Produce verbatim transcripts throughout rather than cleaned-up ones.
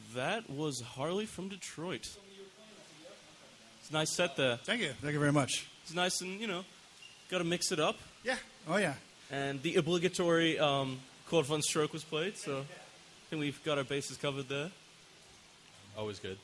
that was Harley from Detroit. It's a nice set there. Thank you. Thank you very much. It's nice and, you know, got to mix it up. Yeah. Oh, yeah. And the obligatory um, chord fun stroke was played, so I think we've got our bases covered there. Always good.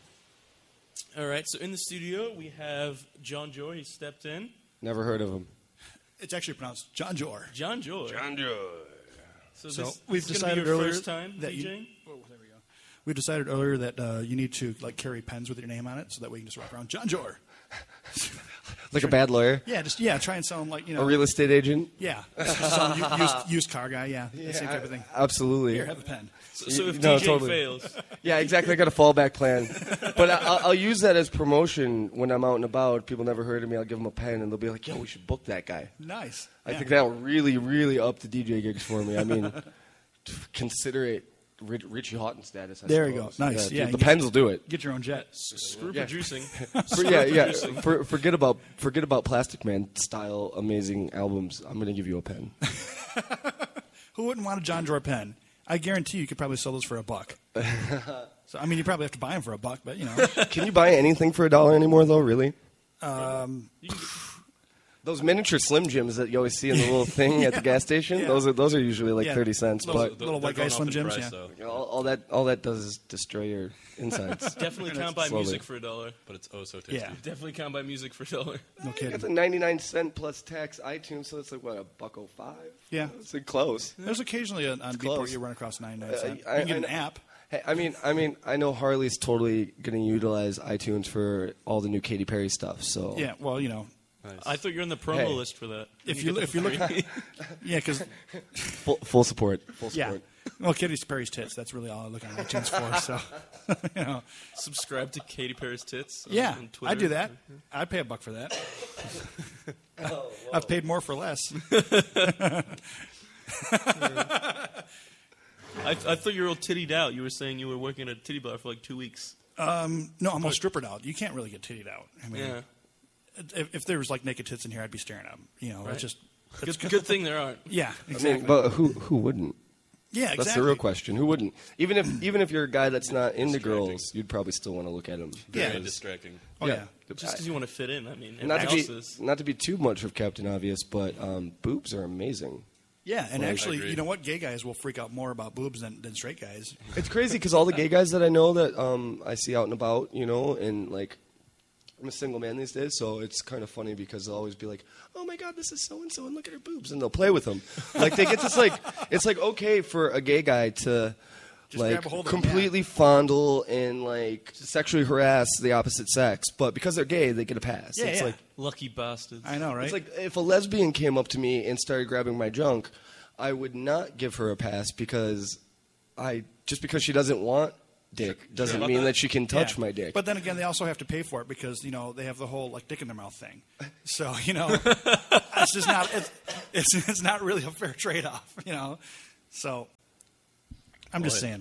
All right, so in the studio we have John Joy. He stepped in. Never heard of him. It's actually pronounced John Jor. John Joy. John Joy. So, So this, we've this is decided gonna be your earlier first time that you- DJing? Oh, there we go. We decided earlier that uh, you need to like carry pens with your name on it, so that way you can just walk around John Jor. Like a bad lawyer? Yeah, just yeah, try and sound like you know A real estate agent? Yeah, some u- used, used car guy. Yeah, Yeah, same type of thing. Absolutely. Here, have a pen. So, so if No, DJing totally. fails, Yeah, exactly. I got a fallback plan. But I, I'll, I'll use that as promotion when I'm out and about. People never heard of me. I'll give them a pen, and they'll be like, yo, we should book that guy. Nice. I Yeah. think that'll really, really up the D J gigs for me. I mean, consider it Rich, Richie Houghton status. I There you go. suppose. Nice. Yeah, Yeah, the you get- pens will do it. Get your own jet. screw Yeah. producing. For, yeah, yeah. For, forget about forget about Plastic Man style amazing albums. I'm gonna give you a pen. Who wouldn't want a John Jor pen? I guarantee you could probably sell those for a buck. So I mean, you probably have to buy them for a buck, but you know. Can you buy anything for a dollar anymore, though? Really? Um, Those miniature Slim Jims that you always see in the little thing at the gas station, Yeah. those are those are usually like Yeah. thirty cents. Those- But little white guy Slim Jims, yeah. you know, all, all that all that does is destroy your insides. Definitely can't buy Slowly. music for a dollar. But it's oh so tasty. Yeah. Definitely can't buy music for a dollar. no It's a kidding. ninety-nine cent plus tax iTunes, so it's like what, a buck oh five? Yeah. It's like close. There's occasionally a, on Beatport close. you run across ninety-nine Uh, cents. I- You can get I an know- app. Hey, I mean, I mean, I know Harley's totally going to utilize iTunes for all the new Katy Perry stuff. So Yeah, well, you know, Nice. I thought you were on the promo Hey. list for that. if You you get if the you look, free. yeah, because full, full support. Full yeah, support. well, Katy Perry's tits. That's really all I look on iTunes for. So, you know, Subscribe to Katy Perry's tits. On, yeah, on Twitter. I do that. I'd pay a buck for that. I've paid more for less. I, I thought you were all tittied out. You were saying you were working at a titty bar for like two weeks. Um, no, I'm all strippered out. You can't really get tittied out. I mean, Yeah. if, if there was like naked tits in here, I'd be staring at them. You know, Right. it's just it's Good, good thing there aren't. Yeah, I exactly. mean, but who who wouldn't? yeah, exactly. That's the real question. Who wouldn't? Even if even if you're a guy that's not into girls, you'd probably still want to look at them. Yeah. Very distracting. Oh yeah. Just because you want to fit in. I mean, Not to everyone be else is. not to be too much of Captain Obvious, but um, boobs are amazing. Yeah, and Well, I actually, agree. you know what? Gay guys will freak out more about boobs than, than straight guys. It's crazy because all the gay guys that I know that um, I see out and about, you know, and like I'm a single man these days, so it's kind of funny because they'll always be like, "Oh my God, this is so and so, and look at her boobs," and they'll play with them. Like they get this like it's like okay for a gay guy to Just like grab a hold of them, completely fondle and like sexually harass the opposite sex, but because they're gay, they get a pass. Yeah, it's yeah. like Lucky bastards. I know, right? it's like if a lesbian came up to me and started grabbing my junk, I would not give her a pass because I just because she doesn't want dick doesn't mean that she can touch Yeah. my dick. But then again, they also have to pay for it because you know they have the whole like dick in their mouth thing. So you know, it's just not it's, it's it's not really a fair trade off. You know, so I'm just Boy. saying.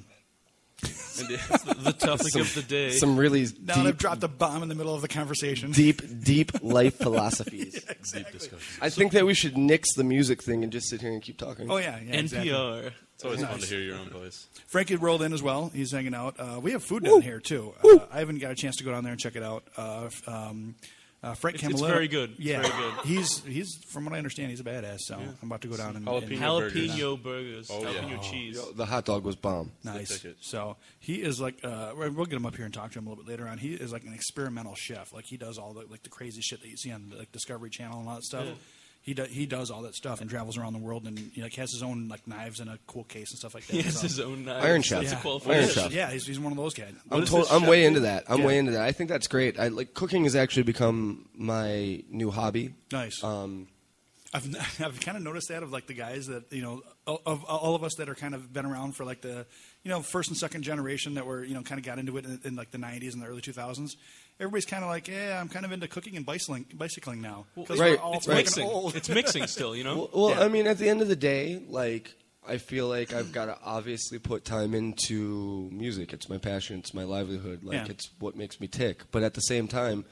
the, the topic of the day. Some really Now they've deep, dropped a bomb in the middle of the conversation. deep, deep life philosophies. Deep discussion. I think that we should nix the music thing and just sit here and keep talking. Oh yeah, yeah N exactly. P R. It's always fun Nice. to hear your own voice. Frankie rolled in as well. He's hanging out. Uh, we have food down here too. Uh, I haven't got a chance to go down there and check it out. Uh, f- um, uh, Frank It's- it's Camillo. very good. It's Yeah, very good. He's he's from what I understand, he's a badass. So I'm about to go down and, Jalapeno. and Jalapeno burgers. Oh, yeah. Jalapeno cheese. The hot dog was bomb. nice. ticket. So he is like uh, we'll we'll get him up here and talk to him a little bit later on. He is like an experimental chef. Like he does all the like the crazy shit that you see on like Discovery Channel and all that stuff. Yeah. He do, he does all that stuff and travels around the world and you know, like has his own like knives in a cool case and stuff like that. He has So- his own knife. Iron Chef. That's a Yeah. qualification. Iron Chef. Yeah, he's, he's one of those guys. I'm, is to- this I'm chef way do? into that. I'm Yeah. way into that. I think that's great. I like cooking has actually become my new hobby. Nice. Um, I've I've kind of noticed that of like the guys that you know of, of all of us that are kind of been around for like the you know first and second generation that were you know kind of got into it in, in like the nineties and the early two thousands. Everybody's kind of like, yeah, I'm kind of into cooking and bicycling, bicycling now because Right. we're all It's fucking mixing. old. It's mixing still, you know? well, well Yeah. I mean, at the end of the day, like I feel like I've got to obviously put time into music. It's my passion. It's my livelihood. Like Yeah. it's what makes me tick. But at the same time,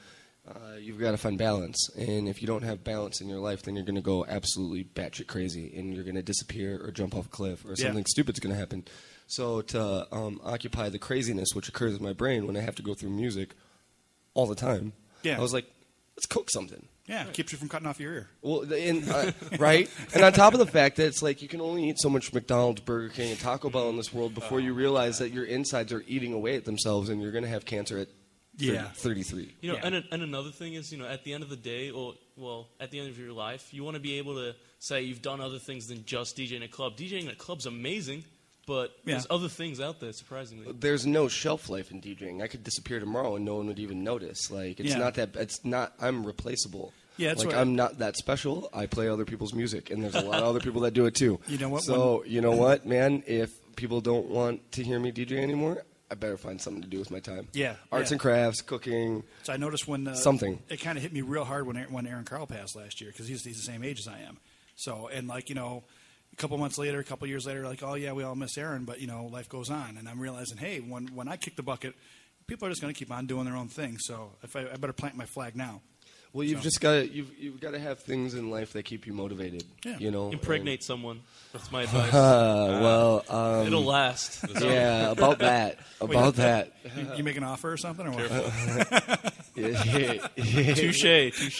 Uh, you've got to find balance, and if you don't have balance in your life, then you're going to go absolutely batshit crazy, and you're going to disappear or jump off a cliff, or Yeah. something stupid's going to happen. So to um, occupy the craziness which occurs in my brain when I have to go through music all the time, Yeah. I was like, let's cook something. Yeah, it keeps you from cutting off your ear. Well, and, uh, right? And on top of the fact that it's like you can only eat so much McDonald's, Burger King, and Taco Bell in this world before you realize that your insides are eating away at themselves, and you're going to have cancer at thirty, Yeah. thirty-three. You know, Yeah. and a, and another thing is, you know, at the end of the day, or well, at the end of your life, you want to be able to say you've done other things than just DJing a club. DJing at a club's amazing, but Yeah. there's other things out there, surprisingly. There's no shelf life in DJing. I could disappear tomorrow and no one would even notice. Like it's Yeah. not that. It's not. I'm replaceable. Yeah, that's like what- I'm not that special. I play other people's music, and there's a lot of other people that do it too. You know what, So you know what, man? If people don't want to hear me D J anymore, I better find something to do with my time. Yeah, arts yeah. and crafts, cooking. So I noticed when uh, Something. it kind of hit me real hard when when Aaron Carl passed last year because he's he's the same age as I am. So and like you know, a couple months later, a couple years later, like oh yeah, we all miss Aaron, but you know life goes on, and I'm realizing hey, when when I kick the bucket, people are just going to keep on doing their own thing. So if I, I better plant my flag now. Well, you've So- just got to you've you've got to have things in life that keep you motivated. Yeah. You know, Impregnate someone. That's my advice. Uh, well, um, It'll last. yeah, about that, about that. You, you make an offer or something or what? Touche, touche.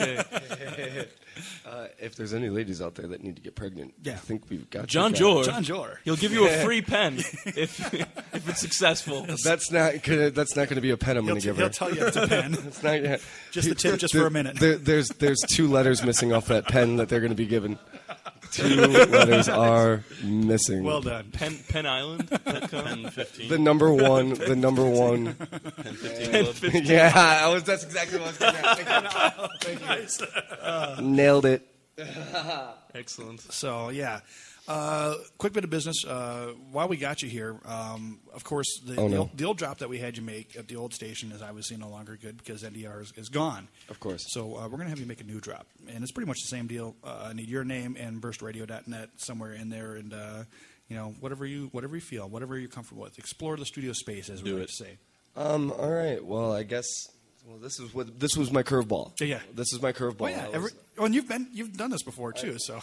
Uh, if there's any ladies out there that need to get pregnant, Yeah. I think we've got John you George. John Jor. He'll give you a free pen if if it's successful. That's not gonna, that's not going to be a pen I'm He'll, going to t- give he'll her. tell you it's a pen. It's not, yeah. Just the tip, just There- for a minute. there- there's there's two letters missing off that pen that they're going to be given. Two letters are missing. Well done. Pen Pen Island. dot com. ten fifteen. The number one, the number one. ten fifteen club. Yeah, I was. That's exactly what I was going to Nailed it. Excellent. So yeah, uh, quick bit of business. Uh, while we got you here, um, of course, the, Oh, the, no. old, the old drop that we had you make at the old station is obviously no longer good because N D R is, is gone. Of course. So uh, we're going to have you make a new drop, and it's pretty much the same deal. Uh, I need your name and burst radio dot net somewhere in there, and uh, you know whatever you whatever you feel, whatever you're comfortable with. Explore the studio space, as we Do like it. to say. Um. All right. Well, I guess. Well, this is what this was my curveball. Yeah, yeah. This is my curveball. Oh yeah, I every, was- oh, and you've been you've done this before too. So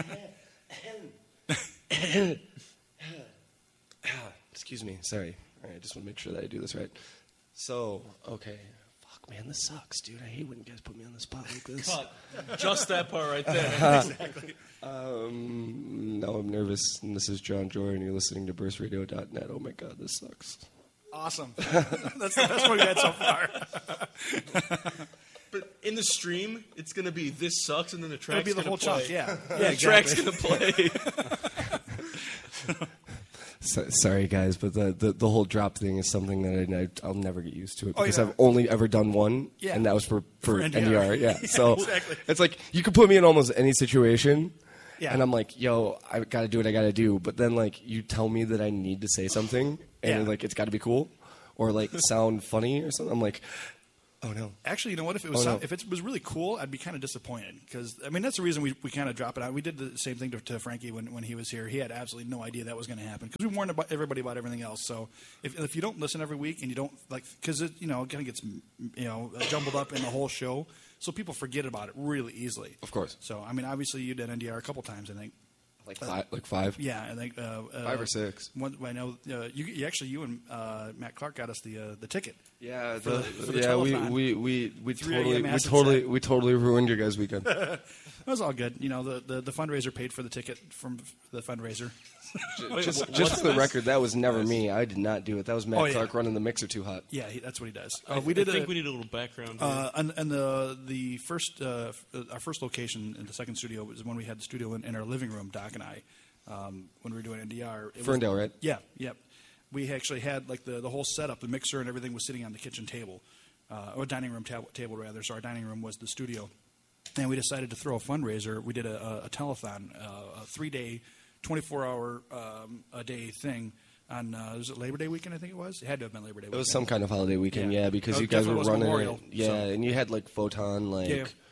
Excuse me. Sorry. All right. I just want to make sure that I do this right. So, okay. Fuck, man, this sucks, dude. I hate when you guys put me on the spot like this. Cut. Just that part right there. Um, now I'm nervous, and this is John Joy, and you're listening to burst radio dot net. Oh my god, this sucks. awesome. That's the best one we've had so far. But in the stream, it's gonna be this sucks, and then the It'll track's be the gonna whole play. chunk. Yeah, The yeah, track's exactly. gonna play. So, sorry, guys, but the, the, the whole drop thing is something that I, I, I'll never get used to it Oh, because yeah. I've only ever done one, Yeah. and that was for, for, For N N D D R. R. Yeah, Yeah, so exactly. it's like you could put me in almost any situation, Yeah. and I'm like, yo, I got to do what I got to do. But then, like, you tell me that I need to say something, and Yeah. like it's got to be cool or like sound funny or something. I'm like, oh no. Actually, you know what? If it was Oh, some- no. if it was really cool, I'd be kind of disappointed because I mean that's the reason we, we kind of drop it out. We did the same thing to, to Frankie when, when he was here. He had absolutely no idea that was going to happen because we warned about everybody about everything else. So if if you don't listen every week and you don't like because it you know it kind of gets you know jumbled up in the whole show, so people forget about it really easily. Of course. So I mean, obviously you did N D R a couple times, I think. Like five, like five. Yeah, I think uh, uh, Five or six. One, I know uh, you, you actually you and uh, Matt Clark got us the uh, the ticket. Yeah, For the, the- for the yeah, we, telethon. we, we, we three totally, a.m. we acid totally, set. we totally ruined your guys' weekend. That was all good. You know, the, the, the fundraiser paid for the ticket from the fundraiser. Wait, just, wh- just what's for the this? record, that was never me. I did not do it. That was Matt Oh, yeah. Clark running the mixer too hot. Yeah, he, that's what he does. I, Uh, we did I think a, we need a little background. here. uh, and, and the the first uh, f- uh, our first location in the second studio was when we had the studio in, in our living room. Doc and I, um, when we were doing N D R, it was- Ferndale, right? Yeah, yep. We actually had like the, the whole setup, the mixer and everything was sitting on the kitchen table, uh, or dining room tab- table rather. So our dining room was the studio, and we decided to throw a fundraiser. We did a, a, a telethon, uh, a three day, twenty four hour um, a day thing. On uh, was it Labor Day weekend? I think it was. It had to have been Labor Day. It was weekend. some kind of holiday weekend, Yeah. yeah, because Oh, you guys were definitely was running Memorial, it. Yeah, so- and you had like Photon, like Yeah.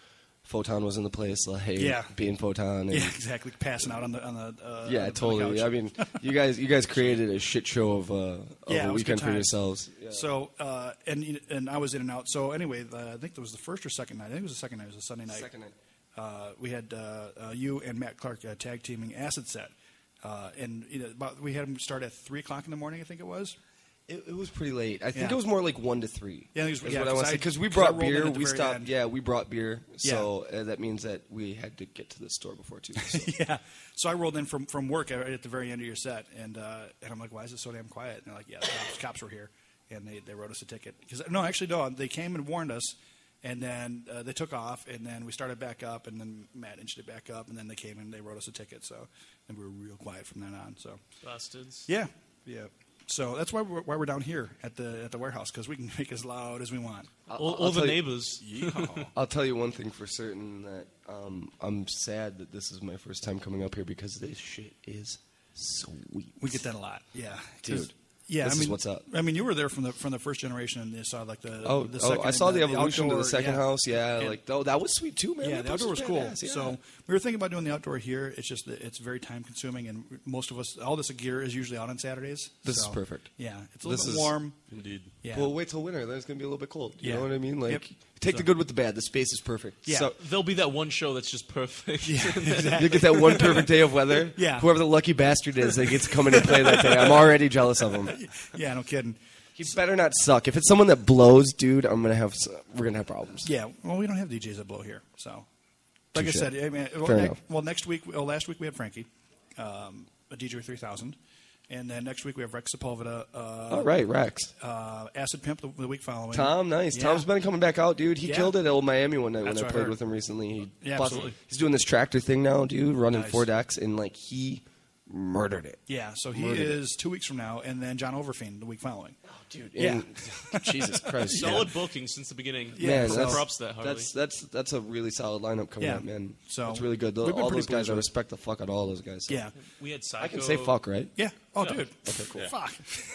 Photon was in the place. Like, Yeah. being Photon. And Yeah, exactly. Passing out on the on the. Uh, yeah, on the totally. couch. I mean, you guys, you guys created a shit show of, uh, of Yeah, it a was good weekend for times. yourselves. Yeah. So uh, and and I was in and out. So anyway, uh, I think it was the first or second night. I think it was the second night. It was a Sunday night. Second night. Uh, we had uh, uh, you and Matt Clark uh, tag teaming Acid Set, uh, and you know, about, we had them start at three o'clock in the morning. I think it was. It, it was pretty late. I think Yeah. it was more like one to three. Yeah, I think it was- is yeah, what I 'cause want to I- say. Because we 'cause I brought rolled in beer. at the We very stopped. end. Yeah, we brought beer. So uh, that means that we had to get to the store before two. So. Yeah. So I rolled in from, from work right at the very end of your set, and uh, and I'm like, why is it so damn quiet? And they're like, yeah, the cops, cops were here, and they, they wrote us a ticket. Because no, actually, no, they came and warned us, and then uh, they took off, and then we started back up, and then Matt inched it back up, and then they came and they wrote us a ticket. So and we were real quiet from then on. So Bastards. yeah, yeah. So that's why we're, why we're down here at the at the warehouse, because we can make as loud as we want. All, I'll all the tell you- neighbors. I'll tell you one thing for certain that um, I'm sad that this is my first time coming up here because this shit is sweet. We get that a lot. Yeah, 'Cause- Dude, Yeah, this I is mean, what's up. I mean, you were there from the from the first generation, and you saw like the Oh, the oh second, I saw the, the evolution to outdoor, the second yeah. house. Yeah, And- like oh, that was sweet too, man. Yeah, That the place outdoor was cool. badass, yeah. So we were thinking about doing the outdoor here. It's just that it's very time consuming, and most of us, all this gear is usually out on Saturdays. This is So, perfect. Yeah, it's a little This bit is- warm. Indeed. Yeah, Well, wait till winter. Then it's gonna be a little bit cold. You Yeah. know what I mean? Like, Yep. take the So- good with the bad. The space is perfect. Yeah. So There'll be that one show that's just perfect. yeah, you get that one perfect day of weather. Yeah. Whoever the lucky bastard is that gets to come in and play that day, I'm already jealous of him. yeah. No kidding. He better not suck. If it's someone that blows, dude, I'm gonna have. s- We're gonna have problems. Yeah. Well, we don't have D Js that blow here, so like Touche. I said, I mean, well, Fair ne- enough. well, next week, well, last week we had Frankie, um, a D J three thousand, and then next week we have Rex Sepulveda, uh, All right, Rex. uh, Acid Pimp the, the week following. Tom, nice. Yeah. Tom's been coming back out, dude. He Yeah. killed it at Old Miami one night That's when I what I played heard. with him recently. He Yeah, busted- absolutely. He's doing this tractor thing now, dude, running Nice. four decks, and like he murdered it. Yeah, so he Murdered it. is two weeks from now, and then John Overfiend the week following. Dude, Yeah. and- Jesus Christ. Solid booking since the beginning. Yeah, Man, so- that's, props to that, Harley. that's that's that's a really solid lineup coming Yeah. up, man. So, it's really good. we've been All pretty those guys, pleased I with it. respect the fuck out of all those guys. So. Yeah, We had Psycho. I can say fuck, right? yeah. Oh, Yeah. dude. Okay, cool. Fuck.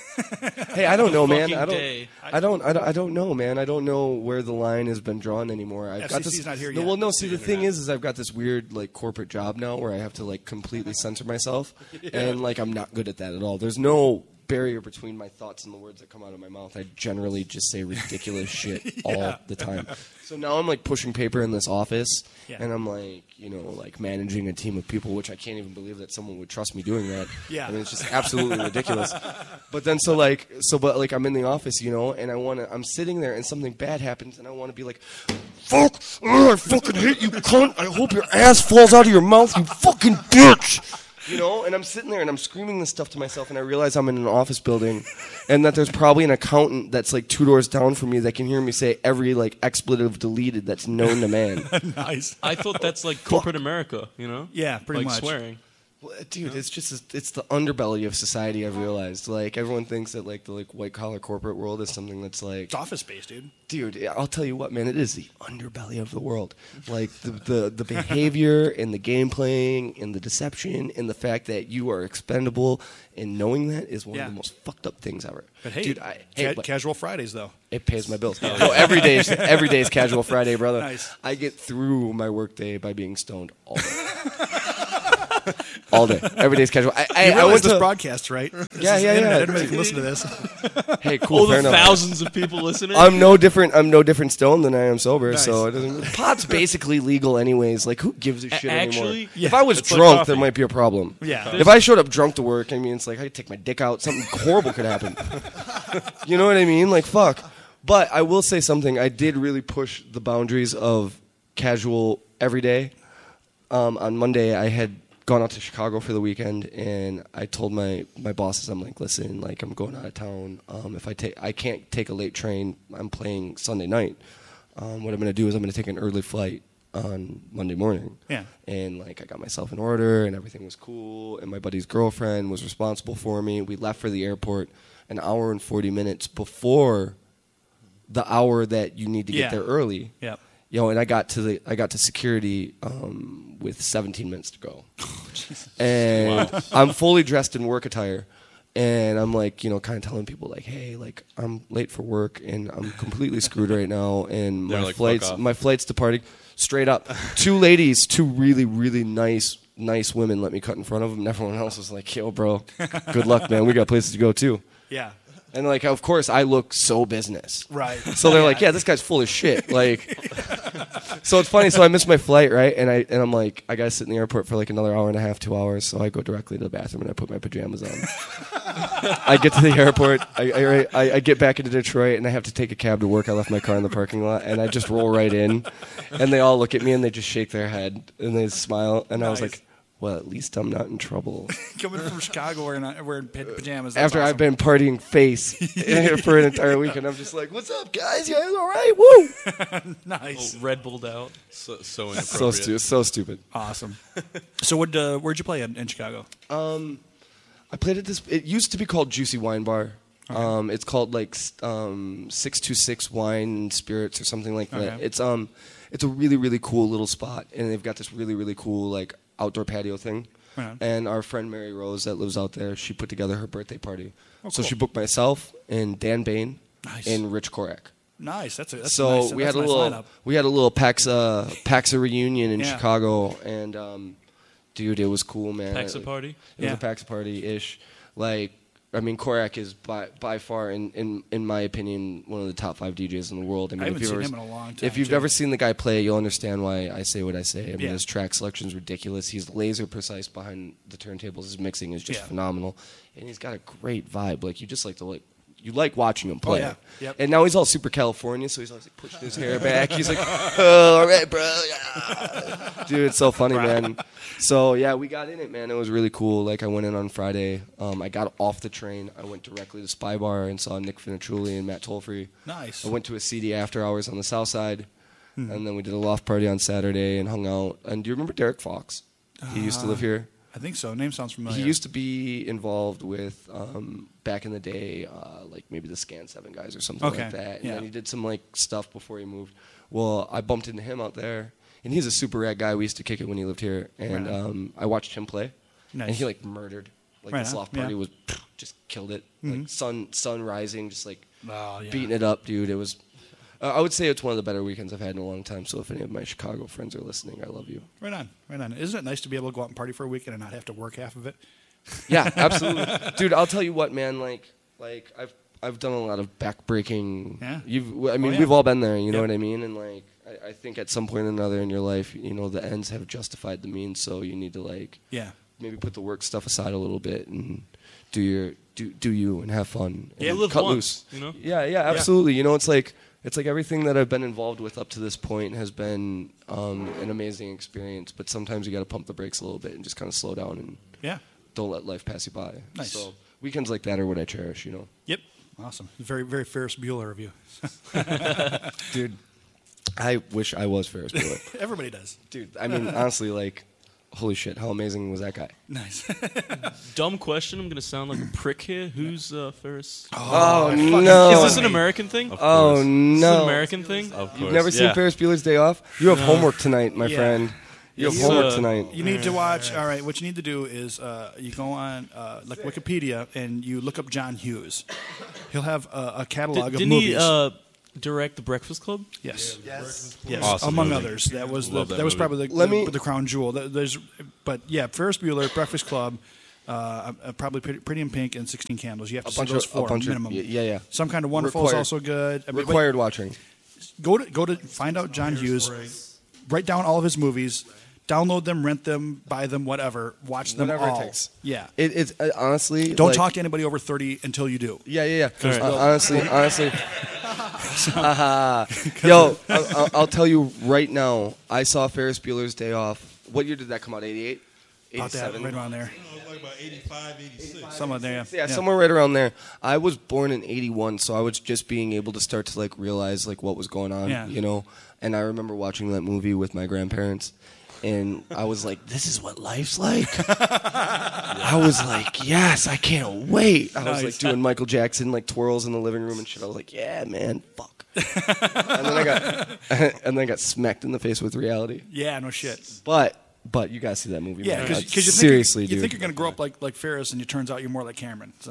Hey, I don't know, man. fucking I don't, day. I don't. I don't. I don't know, man. I don't know where the line has been drawn anymore. I've got F C C's this. not here no, yet. well, no. See, the thing is, is I've got this weird like corporate job now where I have to like completely censor myself, and like I'm not good at that at all. There's no barrier between my thoughts and the words that come out of my mouth. I generally just say ridiculous shit all the time. So now I'm like pushing paper in this office, Yeah. and I'm like, you know, like managing a team of people, which I can't even believe that someone would trust me doing that. Yeah. I mean, it's just absolutely ridiculous. But then, so like, so but like, I'm in the office, you know, and I want to. I'm sitting there, and something bad happens, and I want to be like, "Fuck! Ugh, I fucking hate you, cunt! I hope your ass falls out of your mouth, you fucking bitch!" You know, and I'm sitting there and I'm screaming this stuff to myself, and I realize I'm in an office building, and that there's probably an accountant that's like two doors down from me that can hear me say every like expletive deleted that's known to man. Nice. I thought that's like corporate America, you know? Yeah, pretty like much. swearing. Well, dude, it's just it's the underbelly of society. I've realized, like everyone thinks that like the like white collar corporate world is something that's like, It's office space, dude. dude. I'll tell you what, man, it is the underbelly of the world. Like the the, the behavior and the game playing and the deception and the fact that you are expendable, and knowing that is one Yeah. of the most fucked up things ever. But hey, dude, I, ca- hey, but casual Fridays though. it pays my bills. No, every day, is- every day is casual Friday, brother. Nice. I get through my workday by being stoned all day. All day, every day's casual. I, I, You I realize went this to broadcast, right? This Yeah, is yeah, internet. yeah. Everybody can listen to this. hey, cool, All fair the enough. thousands of people listening. I'm no different. I'm no different stoned than I am sober. Nice. So it doesn't. Pot's basically legal, anyways. Like, who gives a shit actually, anymore? yeah. If I was It's like drunk, coffee. there might be a problem. Yeah. If I showed up drunk to work, I mean, it's like I take my dick out. Something horrible could happen. You know what I mean? Like, fuck. But I will say something. I did really push the boundaries of casual every day. Um, on Monday, I had gone out to Chicago for the weekend, and I told my, my bosses, I'm like, listen, like I'm going out of town. Um, if I take, I can't take a late train. I'm playing Sunday night. Um, what I'm going to do is I'm going to take an early flight on Monday morning. Yeah. And like I got myself in order, and everything was cool. And my buddy's girlfriend was responsible for me. We left for the airport an hour and forty minutes before the hour that you need to get Yeah. there early. Yep. You know, and I got to the I got to security um, with seventeen minutes to go, and I'm fully dressed in work attire, and I'm like, you know, kind of telling people like, hey, like I'm late for work and I'm completely screwed right now, and They're my like, "Fuck flights, off." my flight's departing. Straight up, two ladies, two really, really nice, nice women let me cut in front of them, and everyone else was like, yo, bro, good luck, man. We got places to go too. Yeah. And like, of course, I look so business. Right. So they're like, yeah, this guy's full of shit. Like, so it's funny. So I missed my flight, right? And I and I'm like, I gotta sit in the airport for like another hour and a half, two hours. So I go directly to the bathroom and I put my pajamas on. I get to the airport. I, I I get back into Detroit and I have to take a cab to work. I left my car in the parking lot and I just roll right in, and they all look at me and they just shake their head and they smile. And I was Nice. like, well, at least I'm not in trouble. Coming from Chicago wearing, wearing pa- pajamas. That's After awesome. I've been partying face for an entire weekend, I'm just like, what's up, guys? You guys all right? Woo! Nice. Red Bulled out. So, so So, inappropriate. stu- so stupid. Awesome. So what, uh, where'd you play in, in Chicago? I played at this. It used to be called Juicy Wine Bar. Um, it's called like s- um, six two six Wine and Spirits or something like that. Okay. It's um, it's a really really cool little spot, and they've got this really really cool like outdoor patio thing. Right on. And our friend Mary Rose that lives out there, she put together her birthday party. Oh, so cool. she booked myself and Dan Bain Nice. and Rich Korak. Nice. That's a that's so a nice, we that's had a nice little lineup. we had a little Paxa Paxa reunion in Yeah. Chicago, and um, dude, it was cool, man. Paxa Like, party? It was Yeah. a PAX party ish. Like, I mean, Korak is by by far, in, in in my opinion, one of the top five D Js in the world. I mean, I haven't if you've seen ever, him in a long time, If you've too. ever seen the guy play, you'll understand why I say what I say. I mean, Yeah. his track selection is ridiculous. He's laser precise behind the turntables. His mixing is just Yeah. phenomenal, and he's got a great vibe. Like, you just like to like. You like watching him play. Oh, yeah. Yep. And now he's all super California, so he's always like pushing his hair back. He's like, oh, all right, bro. Yeah. Dude, it's so funny, man. So, yeah, we got in it, man. It was really cool. Like, I went in on Friday. Um, I got off the train. I went directly to Spy Bar and saw Nick Finitrulli and Matt Tolfree. Nice. I went to a C D after hours on the south side. Hmm. And then we did a loft party on Saturday and hung out. And do you remember Derek Fox? He used to live here. I think so. Name sounds familiar. He used to be involved with um, back in the day, uh, like maybe the Scan Seven guys or something Okay, like that. And yeah. then he did some like stuff before he moved. Well, I bumped into him out there, and he's a super rad guy. We used to kick it when he lived here, and Right on. um, I watched him play, Nice. and he like murdered. Like Right this on, loft party yeah. was just killed it. Mhm. Like sun sun rising, just like Oh, yeah. beating it up, dude. It was. Uh, I would say it's one of the better weekends I've had in a long time. So if any of my Chicago friends are listening, I love you. Right on. Right on. Isn't it nice to be able to go out and party for a weekend and not have to work half of it? Yeah, absolutely, dude. I'll tell you what, man. Like, like I've I've done a lot of backbreaking. Yeah. You've. I mean, Oh, yeah. we've all been there. You know Yep. what I mean? And like, I, I think at some point or another in your life, you know, the ends have justified the means. So you need to like Yeah. maybe put the work stuff aside a little bit and do your do do you and have fun. Yeah, and live cut once, loose. you know? Yeah, yeah, absolutely. You know, it's like it's like everything that I've been involved with up to this point has been um, an amazing experience. But sometimes you got to pump the brakes a little bit and just kind of slow down and Yeah. don't let life pass you by. Nice. So weekends like that are what I cherish, you know. Yep. Awesome. Very, very Ferris Bueller of you. Dude, I wish I was Ferris Bueller. Everybody does. Dude, I mean, honestly, like, holy shit, how amazing was that guy? Nice. Dumb question. I'm gonna sound like a prick here. Who's uh, Ferris? Oh, fucking no. Is killing this an me. American thing? Of Oh, course. Is this an no. American thing? Of course. You've never seen yeah. Ferris Bueller's Day Off? You have No. homework tonight, my Yeah. friend. You have Yes, homework uh, tonight. You need to watch. All right, what you need to do is uh, you go on uh, like Wikipedia and you look up John Hughes. He'll have a, a catalog Did, of didn't movies. he uh, direct The Breakfast Club? yes, Yes. yes, Awesome among movie. others. That was the, Love that, that was movie. probably the, Let the, me- the crown jewel. Th- There's, but yeah, Ferris Bueller, Breakfast Club, uh, uh, probably Pretty, Pretty in Pink, and Sixteen Candles. You have to A see bunch those of, four a bunch minimum. of, yeah, yeah. Some Kind of Wonderful Required. is also good. I mean, but Required watching. Go to go to find out John Hughes. Write down all of his movies. Download them, rent them, buy them, whatever. Watch them Whatever it all. takes. Yeah. It, it's uh, honestly. Don't like- talk to anybody over thirty until you do. Yeah, yeah, yeah. Alright. Uh, honestly, honestly. Haha. Yo, I'll, I'll, I'll tell you right now. I saw Ferris Bueller's Day Off. What year did that come out? eighty-eight? About that, eighty-seven? right around there. Like about eighty-five, eighty-six. Somewhere there. Yeah, somewhere right around there. I was born in eighty-one, so I was just being able to start to like realize like what was going on, Yeah. you know. And I remember watching that movie with my grandparents, and I was like, "This is what life's like." I was like, "Yes, I can't wait." I was Nice. like doing Michael Jackson like twirls in the living room and shit. I was like, "Yeah, man, fuck." and then I got and then I got smacked in the face with reality. Yeah, no shit. But but you gotta see that movie. Yeah, man. because Uh, you seriously, think, you dude. think you're going to grow up like like Ferris, and it turns out you're more like Cameron. So.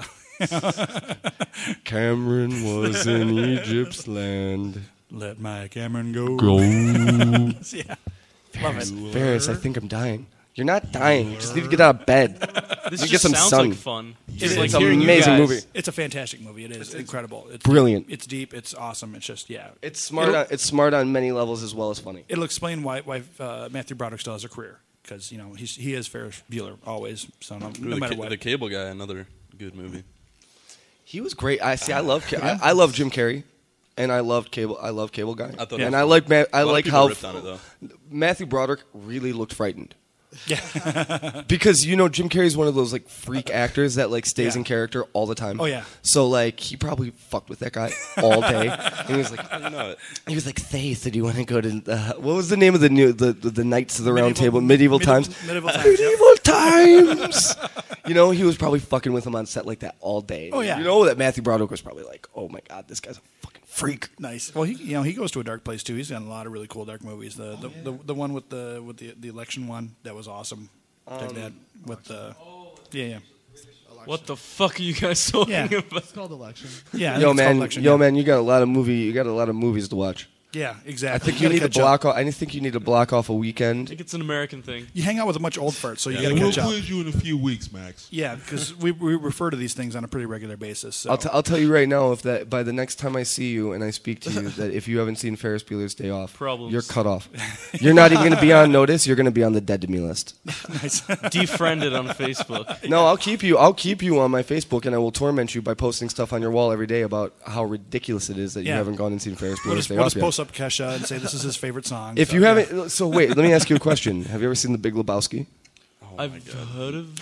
Cameron was in Egypt's land. Let my Cameron go. Go. Yeah, love it. Ferris, I think I'm dying. You're not dying. You just need to get out of bed. This You just get some sounds sun. like fun. It Just is. like It's an hearing you amazing guys. movie. It's a fantastic movie. It is incredible. It's Brilliant. Deep. It's deep. It's awesome. It's just yeah. It's smart. It'll- On, it's smart on many levels as well as funny. It'll explain why why uh, Matthew Broderick still has a career because you know he's he is Ferris Bueller always. So no, no the, matter ca- what. the Cable Guy, another good movie. He was great. I see. I love. Ca- I, I love Jim Carrey, and I loved Cable. I love Cable Guy. I thought and it was I like. Ma- I A lot of like people how ripped on it, though. Matthew Broderick really looked frightened. Yeah. Because you know Jim Carrey's one of those like freak actors that like stays Yeah. in character all the time. Oh, yeah. So like he probably fucked with that guy all day. And he was like, You know it. he was like, Thay, so do you want to go to uh, what was the name of the new the the, the Knights of the Round Medieval- Table? Medieval, medieval- times. medieval times, yep. Medieval times. You know, he was probably fucking with him on set like that all day. Oh, yeah. You know that Matthew Broderick was probably like, oh my god, this guy's a fucking freak. Nice. Well, he you know he goes to a dark place too. He's done a lot of really cool dark movies. The the, the, the one with the with the the election one that was awesome. Like Um, that with the yeah yeah What the fuck are you guys talking Yeah. about? It's called Election. yeah. I think Yo it's called man, Election, yo yeah. man, you got a lot of movie. You got a lot of movies to watch. Yeah, I exactly. think you gotta need to catch up. block off. I think you need to block off a weekend. I think it's an American thing. You hang out with a bunch of old farts, so you Yeah, got to we'll catch up. quiz you in a few weeks, Max. Yeah, because we, we refer to these things on a pretty regular basis. So. I'll, t- I'll tell you right now, if that by the next time I see you and I speak to you, that if you haven't seen Ferris Bueller's Day Off, Problems. you're cut off. You're not even going to be on notice. You're going to be on the dead to me list. Nice. Defriended on Facebook. No, I'll keep you. I'll keep you on my Facebook, and I will torment you by posting stuff on your wall every day about how ridiculous it is that you Yeah. haven't gone and seen Ferris We'll Bueller's just, Day we'll Off just yet. post up Kesha and say this is his favorite song. If so, you yeah. haven't, so wait. Let me ask you a question. Have you ever seen The Big Lebowski? I've heard of.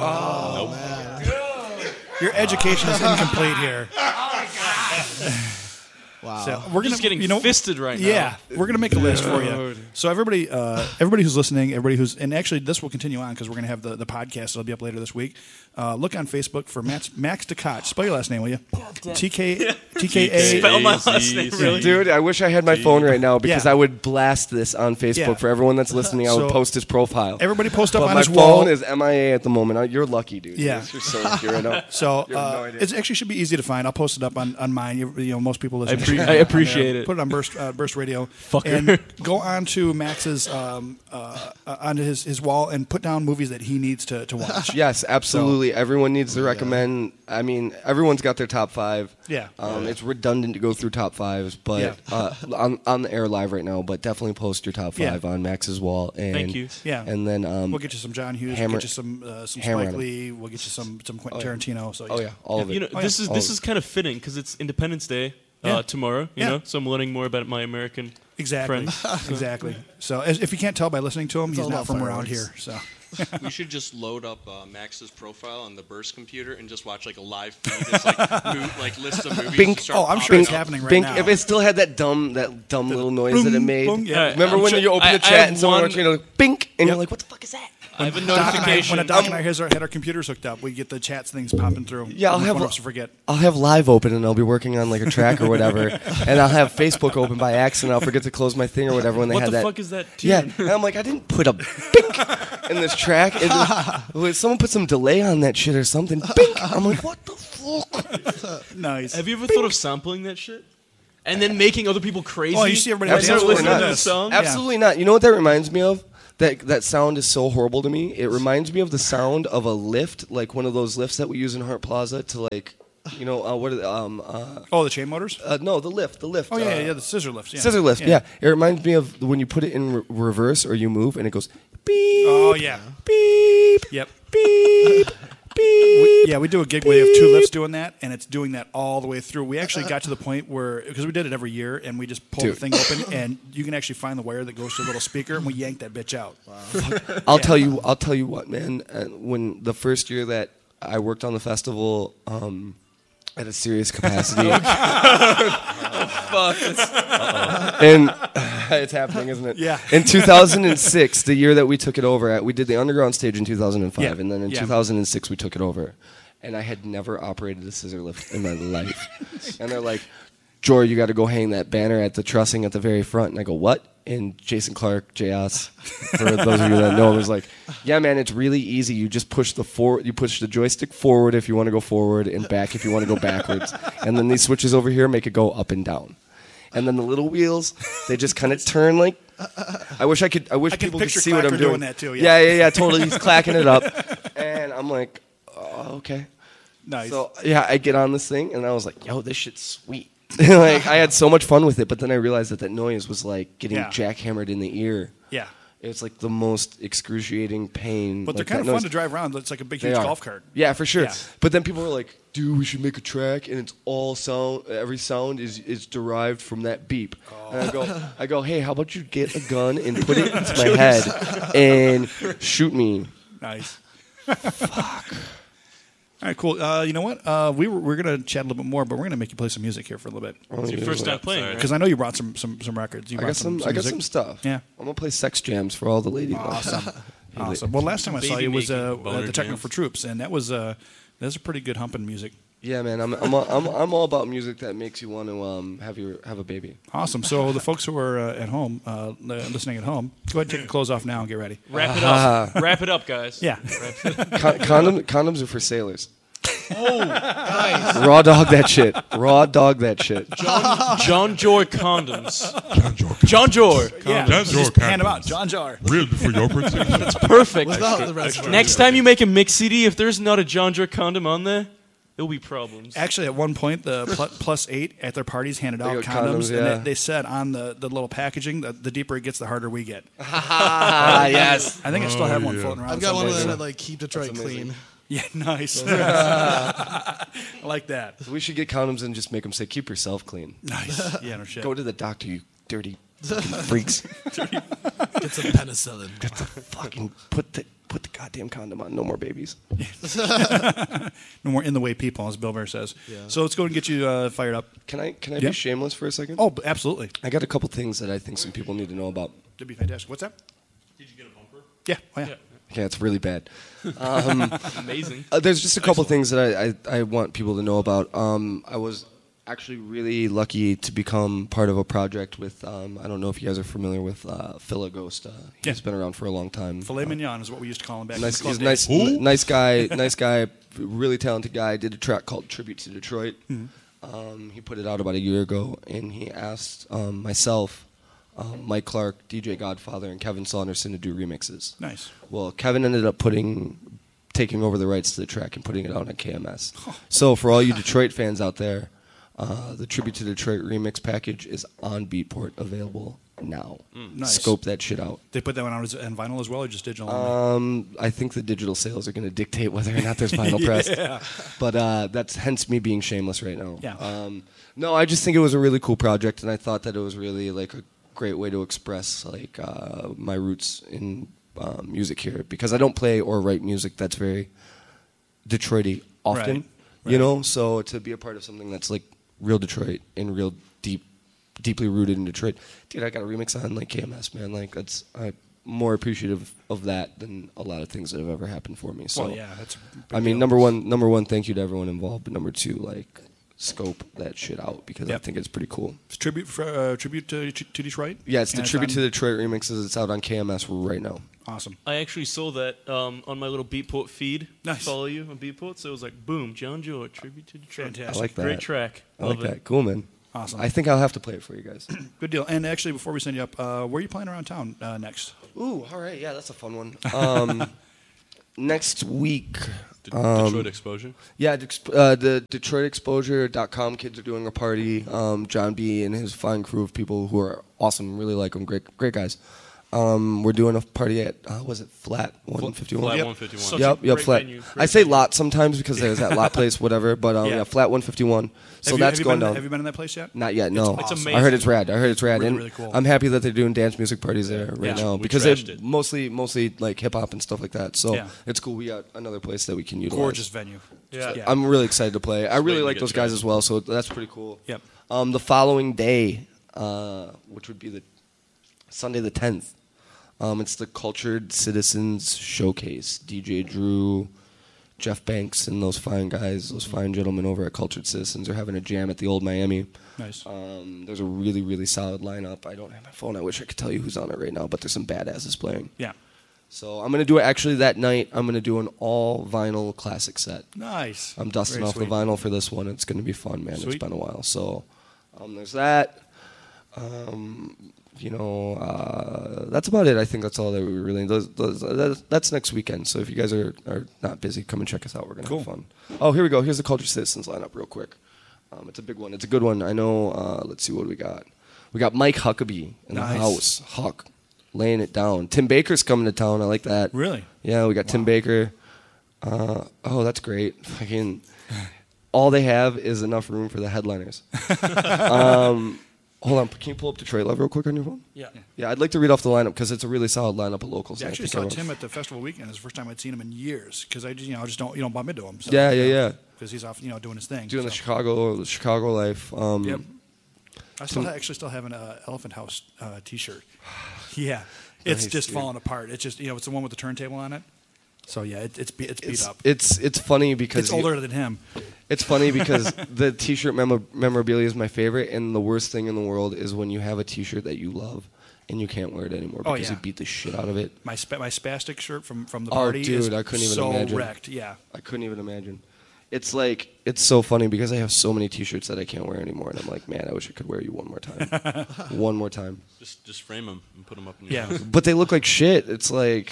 Your education is incomplete here. Wow. So we're gonna Just getting you know, fisted right now. Yeah, we're gonna make a list for you. Lord. So everybody, uh, everybody who's listening, everybody who's, and actually this will continue on because we're gonna have the, the podcast. It'll be up later this week. Uh, look on Facebook for Max Max DeKotch. Spell your last name, will you? T K T K A. Spell my last name, really? Dude, I wish I had my phone right now because Yeah. I would blast this on Facebook Yeah. for everyone that's listening. I would So, post his profile. Everybody post up but on my his phone wall. is M I A at the moment. I- You're lucky, dude. Yeah. You're so lucky right now. So You have no uh, idea. it actually should be easy to find. I'll post it up on, on mine. You, you know, most people listen. I to appre- it I on appreciate there. it. Put it on Burst uh, Burst Radio. Fucker. And go on to Max's um, uh, uh, onto his, his wall and put down movies that he needs to, to watch. Yes, absolutely. Everyone needs to recommend. I mean, everyone's got their top five. Yeah. Um, It's redundant to go through top fives, but Yeah. uh, on on the air live right now. But definitely post your top Yeah. five on Max's wall. And, Thank you. Yeah. And then um, We'll get you some John Hughes. Hammer- we'll get you some uh, some hammer Spike on 'em. Lee. We'll get you some some Quentin Oh, yeah. Tarantino. So oh yeah, all of it. You know, Oh, this yeah. is All this of is kind of fitting because it's Independence Day uh, Yeah. tomorrow. You Yeah. know, so I'm learning more about my American exactly, friends. exactly. So as, if you can't tell by listening to him, he's all not about from around fireworks. here. So We should just load up uh, Max's profile on the Burst computer and just watch like a live feed. It's like mo- like lists of movies. Bink. just start Oh, I'm sure popping it's up. happening right Bink, now. if it still had that dumb that dumb little noise that it Boom, made. boom, yeah. Alright, Remember I'm when sure- you open I- the I chat have and someone one- watching it, like, bink, and Yep. you're like, what the fuck is that? I have a Doc and I, notification. when a Doc and I has our, had our computers hooked up, we get the chats things popping through. Yeah, I'll Almost have one a- of us to forget. I'll have live open and I'll be working on like a track or whatever, and I'll have Facebook open by accident. I'll forget to close my thing or whatever when they What had the that. fuck is that tune? Yeah, and I'm like, I didn't put a bink in this track. It was- someone put some delay on that shit or something. Bink. I'm like, what the fuck? Nice. Have you ever thought of sampling that shit? And then making other people crazy? Oh, you see everybody when they're dancing listening with to the this. song? Yeah. Absolutely not. You know what that reminds me of? That that sound is so horrible to me. It reminds me of the sound of a lift, like one of those lifts that we use in Hart Plaza to like, you know, uh, what are the, um uh, Oh, the chain motors. uh no the lift, the lift. Oh yeah, uh, yeah, yeah, the scissor lifts. Yeah. Scissor lift, yeah. It reminds me of when you put it in re- reverse or you move and it goes beep. Oh yeah. Beep. Yep. Beep. We, yeah, we do a gig where we have two lifts doing that, and it's doing that all the way through. We actually got to the point where, because we did it every year, and we just pulled Dude. the thing open, and you can actually find the wire that goes to a little speaker, and we yanked that bitch out. I'll Yeah. tell you. I'll tell you what, man. Uh, when the first year that I worked on the festival um, at a serious capacity, and it's happening, isn't it? Yeah. In two thousand six, the year that we took it over at, we did the underground stage in two thousand five, Yeah. and then in Yeah. two thousand six we took it over, and I had never operated a scissor lift in my life, and they're like. Jory, you got to go hang that banner at the trussing at the very front. And I go, what? And Jason Clark, J S, for those of you that know him, was like, yeah, man, it's really easy. You just push the for- you push the joystick forward if you want to go forward and back if you want to go backwards. And then these switches over here make it go up and down. And then the little wheels, they just kind of turn like. I wish I could. I wish I can people could picture see what I'm Clacker doing. doing that too, yeah. yeah, yeah, yeah, totally. He's clacking it up, and I'm like, oh, okay. Nice. So yeah, I get on this thing, and I was like, yo, this shit's sweet. Like I had so much fun with it, but then I realized that that noise was like getting Yeah. jackhammered in the ear. yeah. It's like the most excruciating pain. But they're like kind of that fun noise. to drive around. It's like a big, They huge are. golf cart. Yeah, for sure. Yeah. But then people were like, dude, we should make a track, and it's all sound. Every sound is is derived from that beep. Oh. And I go, I go, hey, how about you get a gun and put it into my head and shoot me? Nice. Fuck. All right, cool. Uh, you know what? Uh, we were, we're going to chat a little bit more, but we're going to make you play some music here for a little bit. It's your first time playing, right? Because I know you brought some some, some records. You I brought got some. I got music. some stuff. Yeah. I'm gonna play sex jams for all the ladies. Awesome. Awesome. Well, last time I saw Baby you was uh, making boner at the Techno jams. for Troops, and that was uh, that's a pretty good humping music. Yeah, man. I'm I'm I'm I'm all about music that makes you want to um have your have a baby. Awesome. So the folks who are uh, at home, uh, li- listening at home, go ahead and take your clothes off now and get ready. Wrap it up. Wrap it up, guys. Yeah. Con- condom condoms are for sailors. Oh, guys. Raw dog that shit. Raw dog that shit. John Jor condoms. John Jork. John Jor. Yeah. John Just Jor hand them out. condoms. John Jar. Real for your protection. Perfect. Without the rest of it. Next time you make a mix C D, if there's not a John Jor condom on there, there'll be problems. Actually, at one point, the pl- plus eight at their parties handed out got condoms, condoms, and yeah. they, they said on the, the little packaging that the deeper it gets, the harder we get. Ah, yes. I think I still have one yeah. floating around. I've got one of someplace. them that like keep Detroit clean. Yeah, nice. I like that. We should get condoms and just make them say, "Keep yourself clean." Nice. Yeah, no shit. Go to the doctor, you dirty fucking freaks. Get some penicillin. Fucking put the put the goddamn condom on. No more babies. No more in the way people, as Bill Bear says. Yeah. So let's go and get you uh, fired up. Can I can I Yeah. be shameless for a second? Oh, b- absolutely. I got a couple things that I think some people need to know about. That'd be fantastic. What's that? Did you get a bumper? Yeah. Oh, yeah. Yeah. Yeah, it's really bad. Amazing. Uh, there's just a couple things that I, I, I want people to know about. Um, I was actually really lucky to become part of a project with, um, I don't know if you guys are familiar with uh, Phila Ghost. Uh, he's Yeah. been around for a long time. Filet Uh, mignon is what we used to call him back Nice, in he's the a club days. nice, n- nice guy, nice guy, really talented guy. Did a track called "Tribute to Detroit." Um, he put it out about a year ago, and he asked um, myself, um, Mike Clark, D J Godfather, and Kevin Saunderson to do remixes. Nice. Well, Kevin ended up putting, taking over the rights to the track and putting it out on K M S. So for all you Detroit fans out there, uh, the Tribute to Detroit remix package is on Beatport, available now. Nice. Scope that shit out. They put that one out as on vinyl as well, or just digital? only? Um, I think the digital sales are going to dictate whether or not there's vinyl press. But uh, that's hence me being shameless right now. Yeah. Um, no, I just think it was a really cool project, and I thought that it was really like a great way to express like uh, my roots in um, music here, because I don't play or write music that's very Detroity often. Right. You Right. know, so to be a part of something that's like real Detroit and real deep, deeply rooted in Detroit, dude, I got a remix on like K M S, man. Like that's I'm more appreciative of that than a lot of things that have ever happened for me. So well, yeah, that's. a big I mean, deal. number one, number one, thank you to everyone involved. But number two, like, scope that shit out because I Yep. think it's pretty cool. It's tribute for, uh, tribute to, to Detroit. Yeah, it's the And tribute on- to Detroit remixes. It's out on K M S right now. Awesome. I actually saw that um, on my little Beatport feed. Nice. Follow you on Beatport. So it was like, boom, John Jor, tribute to Detroit. Fantastic. I like that. Great track. I Love like it. that. Cool, man. Awesome. I think I'll have to play it for you guys. Good deal. And actually, before we send you up, uh, where are you playing around town uh, next? Ooh, all right. Yeah, that's a fun one. Um, next week. De- Um, Detroit Exposure. Yeah, the, uh, the Detroit Exposure dot com kids are doing a party. Um, John B. and his fine crew of people who are awesome, really like them, great, great guys. Um, we're doing a party at uh, was it Flat one fifty-one? Flat Yep. one fifty-one. Such Yep, a yep, great Flat. venue, great I say venue. lot sometimes because there's that lot place, whatever. But um, Yeah. yeah. Flat one fifty-one. So have you, that's have you going been, down. Have you been in that place yet? Not yet, no. It's awesome. I heard amazing. it's rad. I heard it's rad, Really, and really cool. I'm happy that they're doing dance music parties there right Yeah. now We because trashed they it. mostly mostly like hip hop and stuff like that. So Yeah. it's cool. We got another place that we can utilize. Gorgeous venue. Yeah. Yeah. I'm really excited to play. I really waiting to like get those guys tried. as well, so that's pretty cool. Yep. Um, the following day, uh, which would be the Sunday the tenth, um, it's the Cultured Citizens Showcase. D J Drew, Jeff Banks and those fine guys, those fine gentlemen over at Cultured Citizens are having a jam at the Old Miami. Nice. Um, there's a really, really solid lineup. I don't have my phone. I wish I could tell you who's on it right now, but there's some badasses playing. Yeah. So I'm going to do it actually that night. I'm going to do an all vinyl classic set. Nice. I'm dusting Very off sweet. the vinyl for this one. It's going to be fun, man. Sweet. It's been a while. So um, there's that. Um, you know, uh, that's about it. I think that's all that we really. Those, those, that, that's next weekend. So if you guys are, are not busy, come and check us out. We're gonna Cool. have fun. Oh, here we go. Here's the Culture Citizens lineup, real quick. Um, it's a big one. It's a good one. I know. Uh, let's see what we got. We got Mike Huckabee in Nice. the house. Huck, laying it down. Tim Baker's coming to town. I like that. Really? Yeah, we got Tim Baker. Uh, oh, that's great. Fucking. All they have is enough room for the headliners. um, hold on, can you pull up Detroit Love real quick on your phone? Yeah. Yeah, I'd like to read off the lineup because it's a really solid lineup of locals. I and I actually think saw everyone- Tim at the festival weekend. It's the first time I'd seen him in years because I just, you know, I just don't, you don't bump into him. So, Yeah, yeah, yeah. Because he's off, you know, doing his thing. Doing the so. Chicago, the Chicago life. Um, Yep. I still ha- actually still have an uh, Elephant House uh, T-shirt. Yeah, it's Nice, just dude. falling apart. It's just, you know, it's the one with the turntable on it. So yeah, it, it's be- it's beat It's, up. it's it's funny because It's you- older than him. It's funny because the T-shirt memo- memorabilia is my favorite, and the worst thing in the world is when you have a T-shirt that you love and you can't wear it anymore Oh, because yeah. you beat the shit out of it. My spa- my spastic shirt from, from the Oh, party dude, is I couldn't even so imagine. wrecked. Yeah. I couldn't even imagine. It's like it's so funny because I have so many T-shirts that I can't wear anymore, and I'm like, man, I wish I could wear you one more time, one more time. Just just frame them and put them up in your Yeah. house. But they look like shit. It's like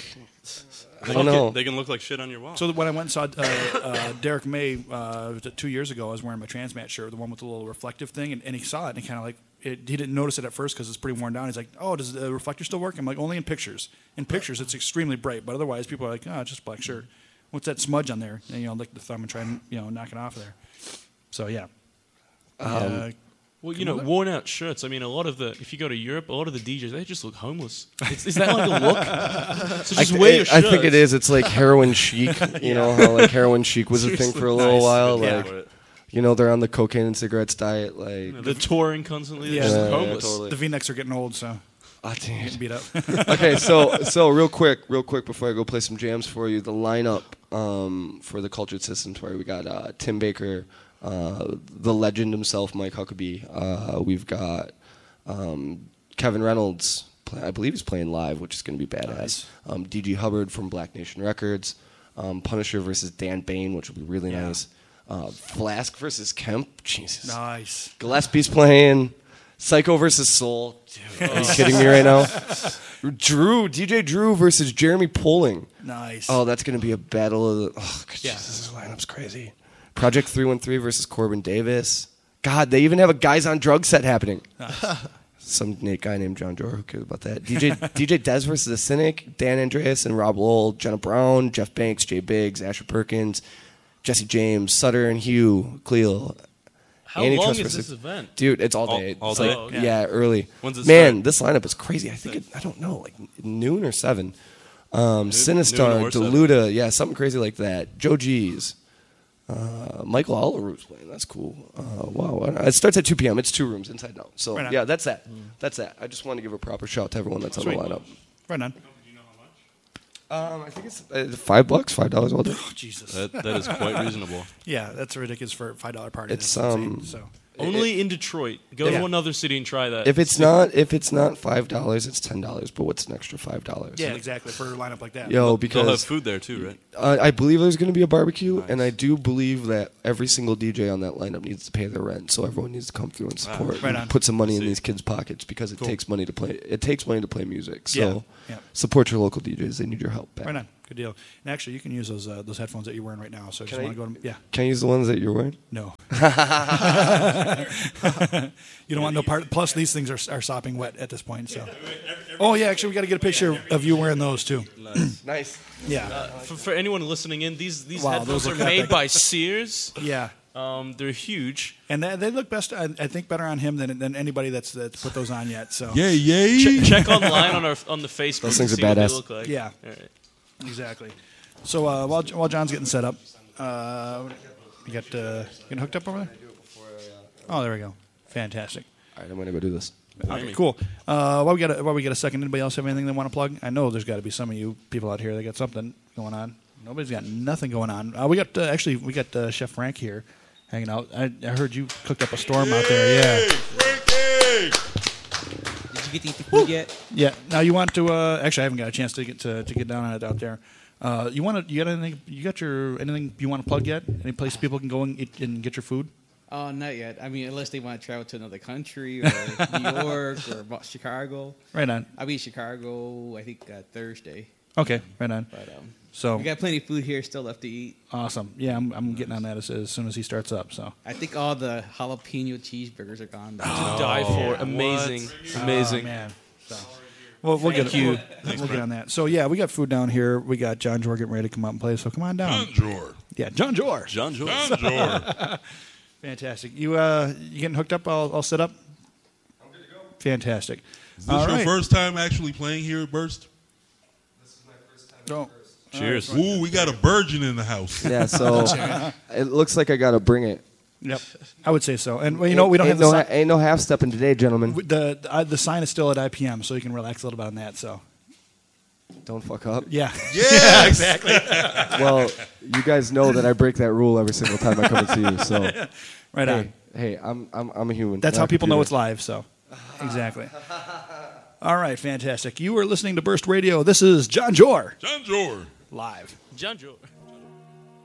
I They don't look- know. They can look like shit on your wall. So when I went and saw uh, uh, Derek May uh, was it two years ago, I was wearing my Transmat shirt, the one with the little reflective thing, and, and he saw it and he kind of like it, he didn't notice it at first because it's pretty worn down. He's like, "Oh, does the reflector still work?" I'm like, "Only in pictures. In pictures, it's extremely bright, but otherwise, people are like, oh, it's just a black shirt. What's that smudge on there?" And you know, lick the thumb and try and you know knock it off there. So yeah. Uh, Well, you know, worn out shirts. I mean, a lot of the, if you go to Europe, a lot of the D Js, they just look homeless. It's, is that like a look? So I, just wear your I shirts. think it is. It's like heroin chic. You know how like heroin chic was a thing for a little Nice. while. Yeah. Like you know they're on the cocaine and cigarettes diet. Like You know, they're touring constantly. They're Yeah. just Yeah, yeah, homeless. totally. the V-necks are getting old, so Ah, dang it. getting beat up. Okay, so so real quick, real quick before I go play some jams for you, the lineup um, for the Cultured System Tour. We got uh, Tim Baker, uh, the legend himself, Mike Huckabee. Uh, we've got um, Kevin Reynolds. Play, I believe he's playing live, which is going to be badass. Nice. Um, D G Hubbard from Black Nation Records. Um, Punisher versus Dan Bain, which will be really Yeah. nice. Uh, Flask versus Kemp. Jesus. Nice. Gillespie's playing. Psycho versus Soul. Dude, are you kidding me right now? Drew, D J Drew versus Jeremy Poling. Nice. Oh, that's going to be a battle of the. Oh, Yeah. Jesus, this lineup's crazy. Project three one three versus Corbin Davis. God, they even have a guys on drugs set happening. Some Nate guy named John Jor. Who cares about that? D J D J Dez versus the Cynic. Dan Andreas and Rob Lowell. Jenna Brown. Jeff Banks. Jay Biggs. Asher Perkins. Jesse James. Sutter and Hugh. Cleo. How Antitrust long is versus- this event? Dude, it's all All- day. all It's day? like- Oh, yeah. yeah. early. When's it Man, start? this lineup is crazy. I think it, I don't know, like noon or seven. Um, noon Sinistar, or seven. Deluda, yeah, something crazy like that. Joe G's, uh, Michael Olaru's playing. That's cool. Uh, wow, it starts at two p.m. It's two rooms inside and out. So Right on. yeah, that's that. That's that. I just want to give a proper shout to everyone that's Sweet. on the lineup. Right on. Um, I think it's uh, five bucks, five dollars all day. Oh, Jesus. That, that is quite reasonable. Yeah, that's ridiculous for a five dollar party. It's, That's insane, um, so. Only in Detroit. Go Yeah. to another city and try that. If it's not, if it's not five dollars, it's ten dollars. But what's an extra five dollars? Yeah, exactly. For a lineup like that. Yo, They'll have because food there too, right? Uh, I believe there's going to be a barbecue, and I do believe that every single D J on that lineup needs to pay their rent, so everyone needs to come through and support, Right and on. put some money in See. these kids' pockets because it Cool. takes money to play. It takes money to play music, so Yeah, yeah. support your local D Js. They need your help. Back. Right on. Good deal. And actually, you can use those uh, those headphones that you're wearing right now. So if Can you I- want to go to yeah. Can I use the ones that you're wearing? No. You don't want no part. Plus, these things are, are sopping wet at this point. So. Oh yeah, actually, we got to get a picture of you wearing those too. Nice. Yeah. for, for anyone listening in, these these Wow, headphones those are look made epic. by Sears. Yeah. Um, they're huge. And they, they look best. I, I think better on him than, than anybody that's that's put those on yet. So. Yay, yay. Check, check online on our on the Facebook. Those to things are see what badass. They look like. Yeah. All right. Exactly. So uh, while while John's getting set up, uh, you got uh, getting hooked up over there. Oh, there we go. Fantastic. All right, I'm going to go do this. Okay, cool. Uh, while we got a, while we get a second, anybody else have anything they want to plug? I know there's got to be some of you people out here that got something going on. Nobody's got nothing going on. Uh, we got uh, actually we got uh, Chef Frank here, hanging out. I, I heard you cooked up a storm out there. Yeah. Did you get to eat the food yet? Yeah. Now you want to? Uh, actually, I haven't got a chance to get to, to get down on it out there. Uh, you want to? You got anything? You got your anything you want to plug yet? Any place people can go and, eat, and get your food? Oh, not yet. I mean, unless they want to travel to another country or New York or Bo- Chicago. Right on. I'll be in Chicago, I think, uh, Thursday. Okay. Right on. But um, So we got plenty of food here still left to eat. awesome. Yeah, I'm, I'm getting on that as, as soon as he starts up. So. I think all the jalapeno cheeseburgers are gone. To die for. Amazing. Amazing. Oh, man. So. Well, we'll get you. We'll, we'll get on that. So yeah, we got food down here. We got John Jor getting ready to come out and play. So come on down. John Jor. Yeah, John Jor. John Jor. John Jor. Fantastic. You uh, you getting hooked up? I'll, I'll set up. I'm good to go. Fantastic. Is this All your right. first time actually playing here at Burst? This is my first time. Oh. Cheers. Ooh, we got a virgin in the house. Yeah, so it looks like I got to bring it. Yep. I would say so. And well, you know we don't ain't have the no, sign. ain't no half stepping today, gentlemen. The the, uh, the sign is still at I P M, so you can relax a little bit on that. So Don't fuck up. yeah. Yes. exactly. Well, you guys know that I break that rule every single time I come and see you. So Right hey, on. hey, I'm I'm I'm a human. That's not how a people know it's computer. live. So exactly. All right. Fantastic. You are listening to Burst Radio. This is John Jor John Jor. live. John Jor.